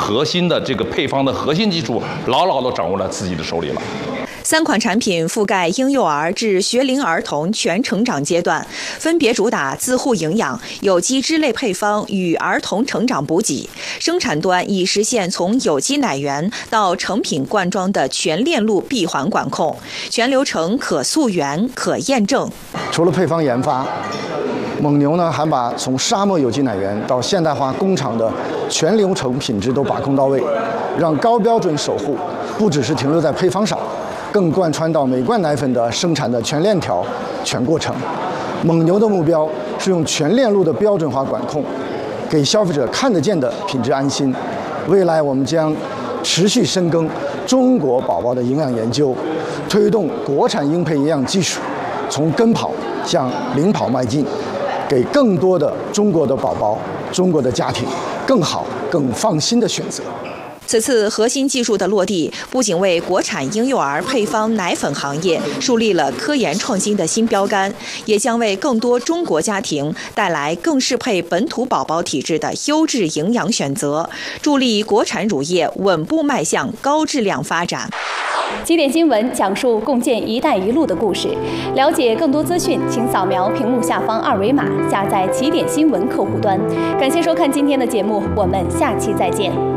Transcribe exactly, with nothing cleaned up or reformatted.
核心的这个配方的核心技术牢牢地掌握在自己的手里了。 三款产品覆盖婴幼儿至学龄儿童全成长阶段，分别主打自护营养、有机脂类配方与儿童成长补给。生产端已实现从有机奶源到成品灌装的全链路闭环管控，全流程可溯源、可验证。 除了配方研发，蒙牛呢还把从沙漠有机奶源到现代化工厂的全流程品质都把控到位，让高标准守护不只是停留在配方上，更贯穿到每罐奶粉的生产的全链条、全过程。蒙牛的目标是用全链路的标准化管控，给消费者看得见的品质安心。未来我们将持续深耕中国宝宝的营养研究，推动国产婴配营养技术从跟跑向领跑迈进，给更多的中国的宝宝、中国的家庭更好、更放心的选择。 此次核心技术的落地，不仅为国产婴幼儿配方奶粉行业树立了科研创新的新标杆，也将为更多中国家庭带来更适配本土宝宝体质的优质营养选择，助力国产乳业稳步迈向高质量发展。 起点新闻讲述共建“一带一路”的故事。了解更多资讯，请扫描屏幕下方二维码，下载起点新闻客户端。感谢收看今天的节目，我们下期再见。